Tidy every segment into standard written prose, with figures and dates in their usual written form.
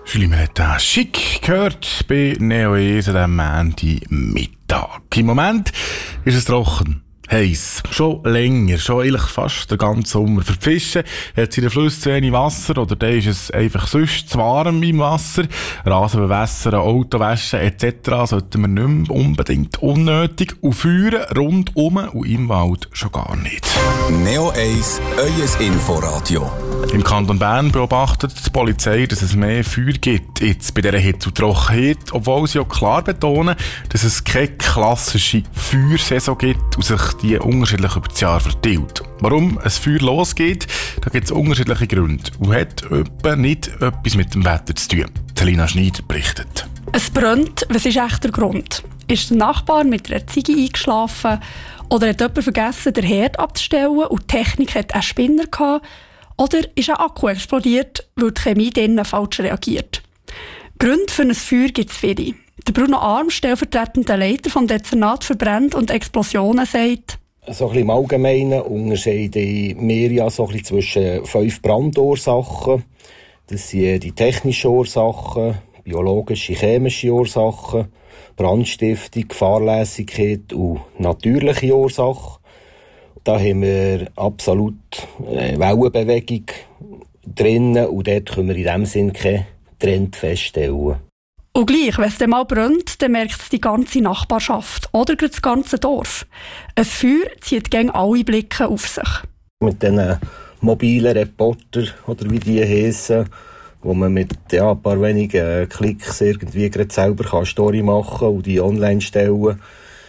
Julie hat das schick gehört bei Neo ES an diesem Montagmittag. Im Moment ist es trocken. Heiss. Schon länger, schon eigentlich fast den ganzen Sommer. Für die Fische hat es in den Flüssen zu wenig Wasser oder dann ist es einfach sonst zu warm im Wasser. Rasen bewässern, Auto waschen etc. sollten wir nicht mehr unbedingt unnötig und führen rundum und im Wald schon gar nicht. Neo ES, euer Inforadio. Im Kanton Bern beobachtet die Polizei, dass es mehr Feuer gibt jetzt bei dieser Hitze und Trockenheit, obwohl sie auch klar betonen, dass es keine klassische Feuersaison gibt und sich die unterschiedlich über das Jahr verteilt. Warum ein Feuer losgeht, da gibt es unterschiedliche Gründe und hat etwa nicht etwas mit dem Wetter zu tun. Selina Schneider berichtet. Es brennt, was ist echt der Grund? Ist der Nachbar mit einer Ziege eingeschlafen oder hat jemand vergessen, den Herd abzustellen und die Technik hat einen Spinner gehabt? Oder ist ein Akku explodiert, weil die Chemie drinnen falsch reagiert? Gründe für ein Feuer gibt es viele. Der Bruno Arm, stellvertretender Leiter vom Dezernat für Brände und Explosionen, sagt: So ein bisschen im Allgemeinen unterscheiden wir ja so ein bisschen zwischen 5 Brandursachen. Das sind die technischen Ursachen, biologische, chemische Ursachen, Brandstiftung, Fahrlässigkeit und natürliche Ursachen. Da haben wir absolut Wellenbewegung drinnen und dort können wir in diesem Sinn keinen Trend feststellen. Und gleich, wenn es dann mal brennt, dann merkt es die ganze Nachbarschaft oder das ganze Dorf. Ein Feuer zieht gegen alle Blicke auf sich. Mit diesen mobilen Reportern, oder wie die heissen, wo man mit ein paar wenigen Klicks irgendwie gerade selber eine Story machen kann und die online stellen.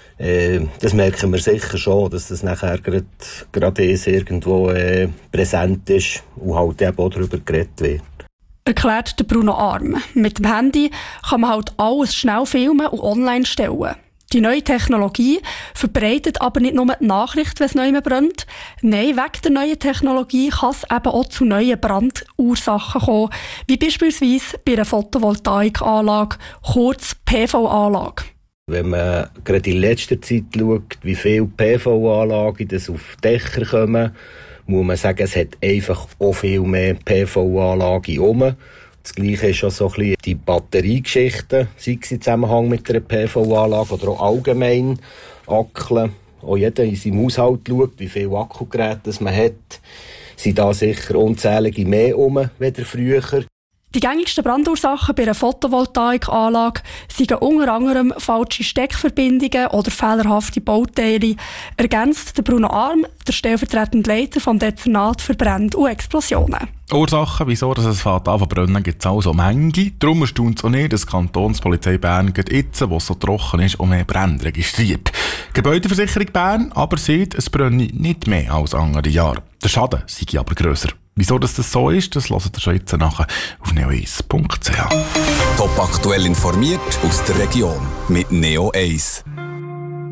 Das merken wir sicher schon, dass das nachher gerade irgendwo präsent ist und halt eben auch darüber geredet wird. Erklärt der Bruno Arm. Mit dem Handy kann man halt alles schnell filmen und online stellen. Die neue Technologie verbreitet aber nicht nur die Nachricht, wenn es neu brennt. Nein, wegen der neuen Technologie kann es eben auch zu neuen Brandursachen kommen, wie beispielsweise bei einer Photovoltaikanlage, kurz PV-Anlage. Wenn man gerade in letzter Zeit schaut, wie viele PV-Anlagen auf Dächer kommen, muss man sagen, es hat einfach auch viel mehr PV-Anlagen herum. Das Gleiche ist auch so ein bisschen die Batteriegeschichten, sei es im Zusammenhang mit einer PV-Anlage oder auch allgemein Akkeln. Auch jeder in seinem Haushalt schaut, wie viele Akkugeräte man hat. Sind da sicher unzählige mehr herum, als früher. Die gängigsten Brandursachen bei einer Photovoltaikanlage sind unter anderem falsche Steckverbindungen oder fehlerhafte Bauteile, ergänzt der Bruno Arm, der stellvertretende Leiter vom Dezernat für Brände und Explosionen. Ursachen, wieso dass es anfängt zu brennen, gibt es also Menge. Darum erstaunt es auch nicht, dass die Kantonspolizei Bern jetzt, wo es so trocken ist, auch mehr Brände registriert. Die Gebäudeversicherung Bern aber sieht, es brenne nicht mehr als andere Jahre. Der Schaden sei aber grösser. Wieso das so ist, das hört ihr schon jetzt nachher auf neoeis.ch. Top aktuell informiert aus der Region mit Neo ES.